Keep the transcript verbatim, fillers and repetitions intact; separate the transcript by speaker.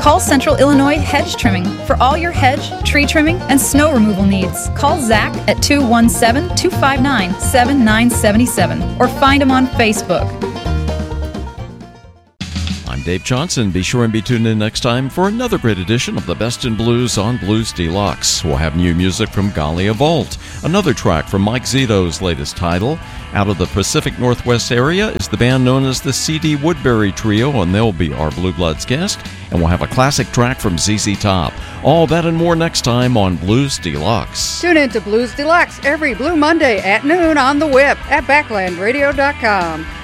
Speaker 1: Call Central Illinois Hedge Trimming for all your hedge, tree trimming, and snow removal needs. Call Zach at two one seven, two five nine, seven nine seven seven or find him on Facebook.
Speaker 2: I'm Dave Johnson. Be sure and be tuned in next time for another great edition of the Best in Blues on Blues Deluxe. We'll have new music from Galia Vault, another track from Mike Zito's latest title. Out of the Pacific Northwest area is the band known as the C D Woodbury Trio, and they'll be our Blue Bloods guest. And we'll have a classic track from Z Z Top. All that and more next time on Blues Deluxe.
Speaker 3: Tune in to Blues Deluxe every Blue Monday at noon on the web at backland radio dot com.